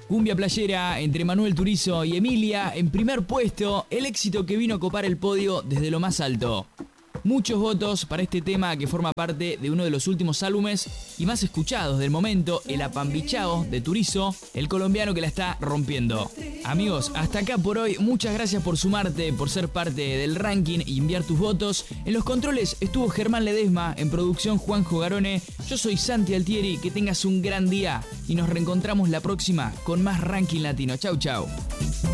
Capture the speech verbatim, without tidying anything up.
Cumbia playera entre Manuel Turizo y Emilia en primer puesto, el éxito que vino a copar el podio desde lo más alto. Muchos votos para este tema que forma parte de uno de los últimos álbumes y más escuchados del momento, el Apambichao de Turizo, el colombiano que la está rompiendo. Amigos, hasta acá por hoy. Muchas gracias por sumarte, por ser parte del ranking y enviar tus votos. En los controles estuvo Germán Ledesma, en producción Juanjo Garone. Yo soy Santi Altieri, que tengas un gran día y nos reencontramos la próxima con más Ranking Latino. Chau, chau.